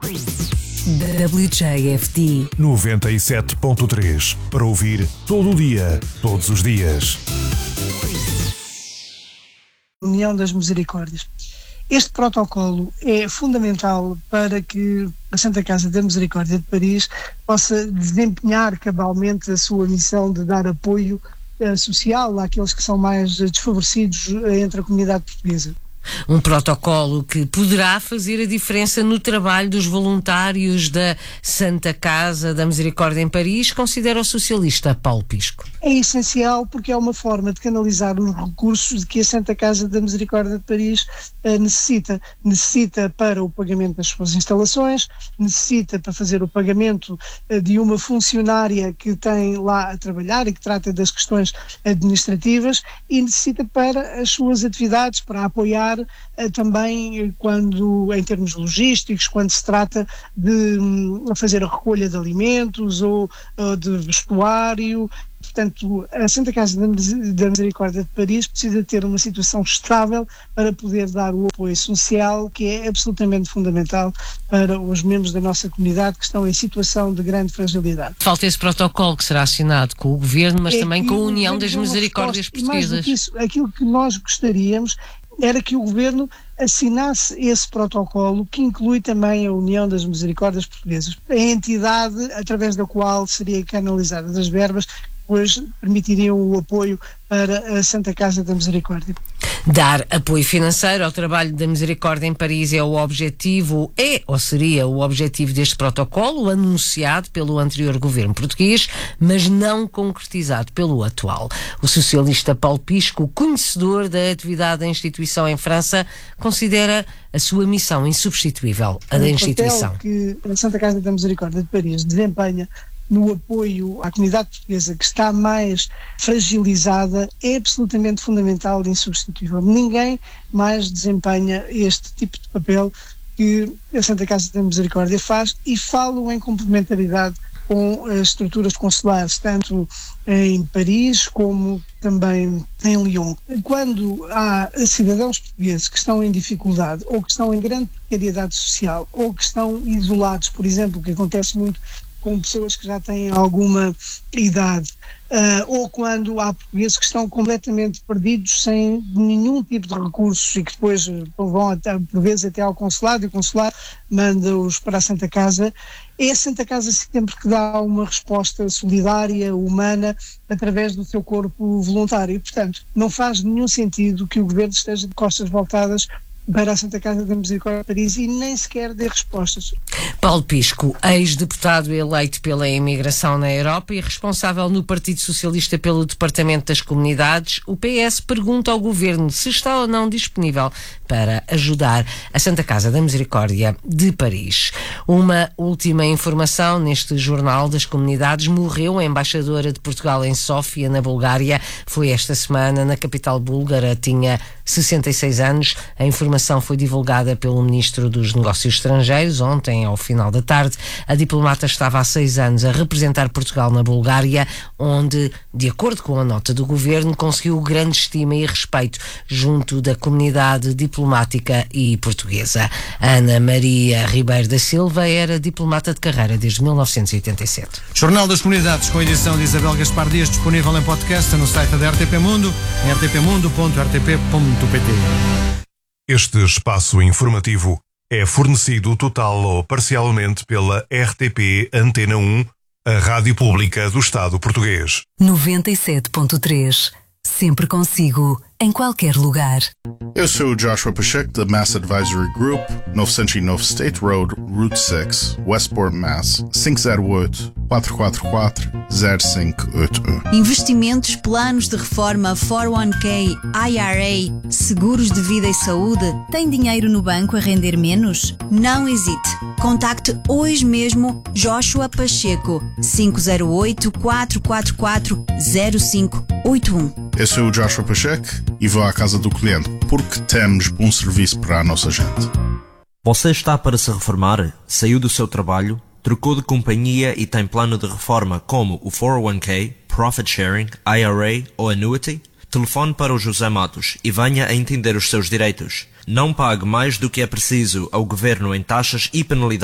WJFD 97.3 para ouvir todo o dia, todos os dias. União das Misericórdias. Este protocolo é fundamental para que a Santa Casa da Misericórdia de Paris possa desempenhar cabalmente a sua missão de dar apoio social àqueles que são mais desfavorecidos entre a comunidade portuguesa. Um protocolo que poderá fazer a diferença no trabalho dos voluntários da Santa Casa da Misericórdia em Paris, considera o socialista Paulo Pisco. É essencial porque é uma forma de canalizar os recursos de que a Santa Casa da Misericórdia de Paris necessita. Necessita para o pagamento das suas instalações, necessita para fazer o pagamento de uma funcionária que tem lá a trabalhar e que trata das questões administrativas, e necessita para as suas atividades, para apoiar também quando, em termos logísticos, quando se trata de fazer a recolha de alimentos ou de vestuário. Portanto, a Santa Casa da Misericórdia de Paris precisa ter uma situação estável para poder dar o apoio social, que é absolutamente fundamental para os membros da nossa comunidade que estão em situação de grande fragilidade. Falta esse protocolo que será assinado com o Governo, mas também com a União das Misericórdias Portuguesas. Mais do que isso, aquilo que nós gostaríamos era que o Governo assinasse esse protocolo, que inclui também a União das Misericórdias Portuguesas, a entidade através da qual seria canalizadas as verbas, depois permitiriam o apoio para a Santa Casa da Misericórdia. Dar apoio financeiro ao trabalho da Misericórdia em Paris é o objetivo, ou seria o objetivo deste protocolo, anunciado pelo anterior governo português, mas não concretizado pelo atual. O socialista Paulo Pisco, conhecedor da atividade da instituição em França, considera a sua missão insubstituível, a da instituição. O papel que a Santa Casa da Misericórdia de Paris desempenha no apoio à comunidade portuguesa que está mais fragilizada é absolutamente fundamental e insubstituível. Ninguém mais desempenha este tipo de papel que a Santa Casa da Misericórdia faz, e falo em complementaridade com as estruturas consulares, tanto em Paris como também em Lyon. Quando há cidadãos portugueses que estão em dificuldade, ou que estão em grande precariedade social, ou que estão isolados, por exemplo, o que acontece muito com pessoas que já têm alguma idade, ou quando há portugueses que estão completamente perdidos, sem nenhum tipo de recursos, e que depois vão por vezes até ao consulado, e o consulado manda-os para a Santa Casa. É a Santa Casa sempre que dá uma resposta solidária, humana, através do seu corpo voluntário. Portanto, não faz nenhum sentido que o Governo esteja de costas voltadas para a Santa Casa da Misericórdia de Paris e nem sequer dê respostas. Paulo Pisco, ex-deputado eleito pela imigração na Europa e responsável no Partido Socialista pelo Departamento das Comunidades, o PS pergunta ao Governo se está ou não disponível para ajudar a Santa Casa da Misericórdia de Paris. Uma última informação: neste Jornal das Comunidades morreu a embaixadora de Portugal em Sófia, na Bulgária. Foi esta semana na capital búlgara, tinha 66 anos. A informação foi divulgada pelo Ministro dos Negócios Estrangeiros ontem, ao final da tarde. A diplomata estava há 6 anos a representar Portugal na Bulgária, onde, de acordo com a nota do Governo, conseguiu grande estima e respeito junto da comunidade diplomática e portuguesa. Ana Maria Ribeiro da Silva era diplomata de carreira desde 1987. Jornal das Comunidades, com a edição de Isabel Gaspar Dias, disponível em podcast no site da RTP Mundo, em rtpmundo.rtp.pt. Este espaço informativo é fornecido total ou parcialmente pela RTP Antena 1, a rádio pública do Estado português. 97.3. Sempre consigo, em qualquer lugar. Eu sou o Joshua Pacheco, da Mass Advisory Group, 909 State Road, Route 6, Westport, Mass. 508-444-0581. Investimentos, planos de reforma, 401k, IRA, seguros de vida e saúde. Tem dinheiro no banco a render menos? Não hesite. Contacte hoje mesmo Joshua Pacheco, 508-444-0581. Eu sou o Joshua Pacheco e vou à casa do cliente porque temos bom serviço para a nossa gente. Você está para se reformar? Saiu do seu trabalho? Trocou de companhia e tem plano de reforma como o 401k, Profit Sharing, IRA ou Annuity? Telefone para o José Matos e venha a entender os seus direitos. Não pague mais do que é preciso ao Governo em taxas e penalidades.